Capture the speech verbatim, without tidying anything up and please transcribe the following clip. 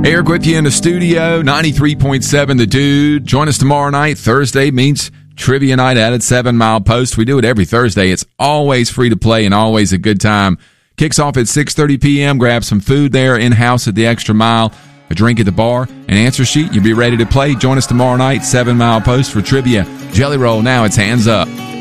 Eric with you in the studio, ninety-three point seven The Dude. Join us tomorrow night. Thursday means trivia night out at Seven Mile Post. We do it every Thursday. It's always free to play and always a good time. Kicks off at six thirty p.m. Grab some food there in-house at the Extra Mile, a drink at the bar, an answer sheet. You'll be ready to play. Join us tomorrow night, Seven Mile Post for trivia. Jelly Roll, now it's hands up.